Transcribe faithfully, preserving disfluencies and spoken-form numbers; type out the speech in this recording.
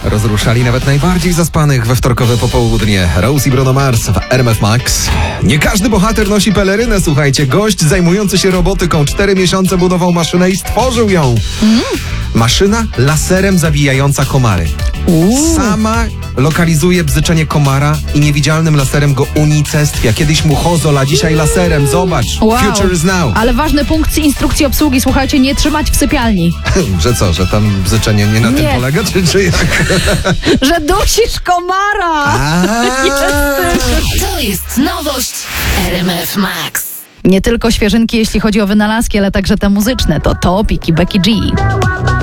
Rozruszali nawet najbardziej zaspanych we wtorkowe popołudnie. Rose i Bruno Mars w R M F Max. Nie każdy bohater nosi pelerynę, słuchajcie. Gość zajmujący się robotyką cztery miesiące budował maszynę i stworzył ją. Mm. Maszyna laserem zabijająca komary. Uuu. Sama lokalizuje bzyczenie komara i niewidzialnym laserem go unicestwia. Kiedyś mu hozol, a dzisiaj laserem. Zobacz. Wow. Future is now. Ale ważny punkt z instrukcji obsługi, słuchajcie, nie trzymać w sypialni. Że co, że tam bzyczenie nie na Nie. tym polega, czy, czy jak? Że dusisz komara! Jesteś. To jest nowość R M F Max. Nie tylko świeżynki, jeśli chodzi o wynalazki, ale także te muzyczne. To Topik i Becky G.